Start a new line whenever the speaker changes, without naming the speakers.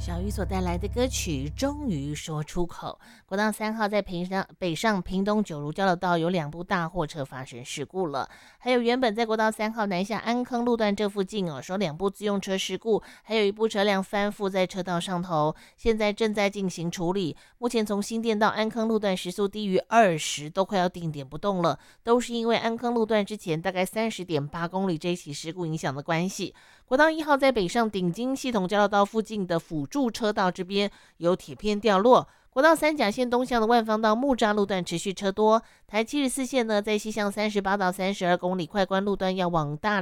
小鱼所带来的歌曲终于说出口。国道3号在北上屏东九如交流道有2部大货车发生事故了，还有原本在国道3号南下安坑路段这附近说2部自用车事故，还有一部车辆翻覆在车道上头，现在正在进行处理。目前从新店到安坑路段时速低于20，都快要定点不动了，都是因为安坑路段之前大概30.8公里这一起事故影响的关系。国道1号在北上顶金系统交流道附近的辅助车道这边有铁片掉落。国道3甲线东向的万芳到木栅路段持续车多。台74线呢，在西向38到32公里快关路段要往大